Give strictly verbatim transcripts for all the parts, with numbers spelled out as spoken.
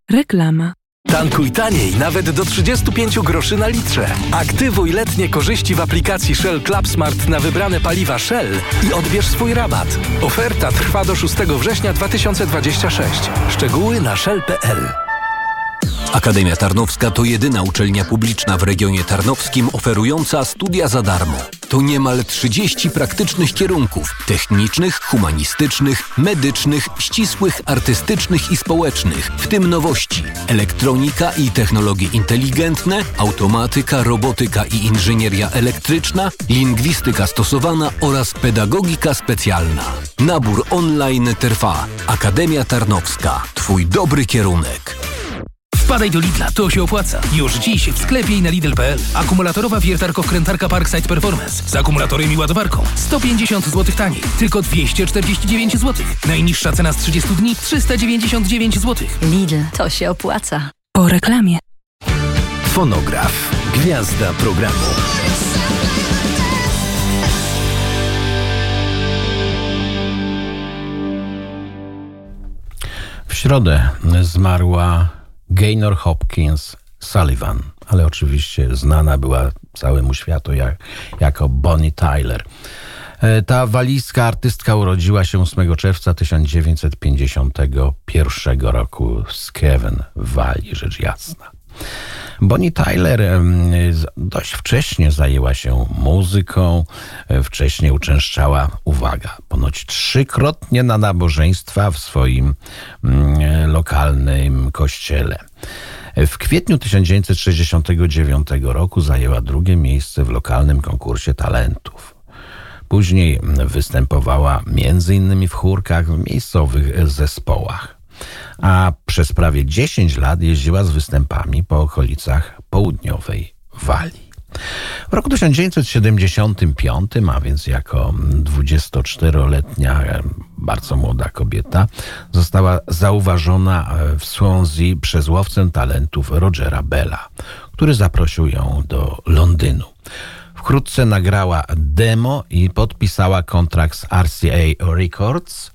Reklama. Tankuj taniej nawet do trzydzieści pięć groszy na litrze. Aktywuj letnie korzyści w aplikacji Shell Club Smart na wybrane paliwa Shell i odbierz swój rabat. Oferta trwa do szóstego września dwa tysiące dwudziestego szóstego. Szczegóły na shell kropka p l. Akademia Tarnowska to jedyna uczelnia publiczna w regionie tarnowskim oferująca studia za darmo. To niemal trzydzieści praktycznych kierunków technicznych, humanistycznych, medycznych, ścisłych, artystycznych i społecznych, w tym nowości: elektronika i technologie inteligentne, automatyka, robotyka i inżynieria elektryczna, lingwistyka stosowana oraz pedagogika specjalna. Nabór online trwa. Akademia Tarnowska. Twój dobry kierunek. Wpadaj do Lidla, to się opłaca. Już dziś w sklepie i na Lidl kropka p l. Akumulatorowa wiertarko-wkrętarka Parkside Performance z akumulatorem i ładowarką. sto pięćdziesiąt złotych taniej, tylko dwieście czterdzieści dziewięć złotych. Najniższa cena z trzydziestu dni trzysta dziewięćdziesiąt dziewięć złotych. Lidl, to się opłaca. Po reklamie. Fonograf. Gwiazda programu. W środę zmarła Gaynor Hopkins Sullivan, ale oczywiście znana była całemu światu jak, jako Bonnie Tyler. Ta walijska artystka urodziła się ósmego czerwca tysiąc dziewięćset pięćdziesiątego pierwszego roku w Skewen w Walii, rzecz jasna. Bonnie Tyler dość wcześnie zajęła się muzyką, wcześniej uczęszczała, uwaga, ponoć trzykrotnie na nabożeństwa w swoim lokalnym kościele. W kwietniu tysiąc dziewięćset sześćdziesiątego dziewiątego roku zajęła drugie miejsce w lokalnym konkursie talentów. Później występowała między innymi w chórkach w miejscowych zespołach. A przez prawie dziesięć lat jeździła z występami po okolicach południowej Walii. W roku tysiąc dziewięćset siedemdziesiątym piątym, a więc jako dwudziestoczteroletnia, bardzo młoda kobieta, została zauważona w Swansea przez łowcę talentów Rogera Bella, który zaprosił ją do Londynu. Wkrótce nagrała demo i podpisała kontrakt z R C A Records.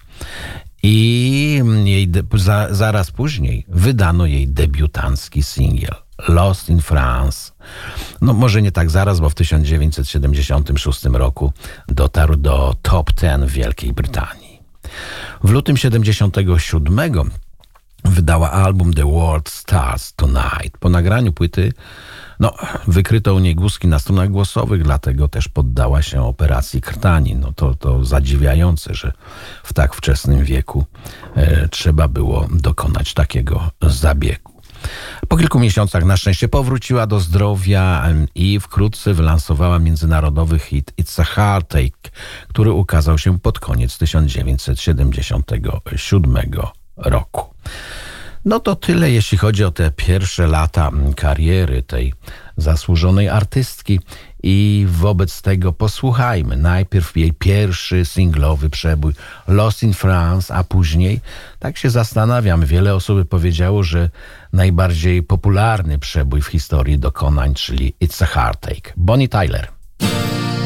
I jej de- za, zaraz później wydano jej debiutancki singiel Lost in France. No może nie tak zaraz, bo w tysiąc dziewięćset siedemdziesiątym szóstym roku dotarł do top dziesięć w Wielkiej Brytanii. W lutym siedemdziesiątego siódmego wydała album The World Starts Tonight. Po nagraniu płyty no, wykryto u niej guzki na strunach głosowych, dlatego też poddała się operacji krtani. No to, to zadziwiające, że w tak wczesnym wieku e, trzeba było dokonać takiego zabiegu. Po kilku miesiącach na szczęście powróciła do zdrowia i wkrótce wylansowała międzynarodowy hit It's a Heartache, który ukazał się pod koniec tysiąc dziewięćset siedemdziesiątego siódmego roku. No to tyle, jeśli chodzi o te pierwsze lata kariery tej zasłużonej artystki i wobec tego posłuchajmy najpierw jej pierwszy singlowy przebój Lost in France, a później, tak się zastanawiam, wiele osób powiedziało, że najbardziej popularny przebój w historii dokonań, czyli It's a Heartache. Bonnie Tyler.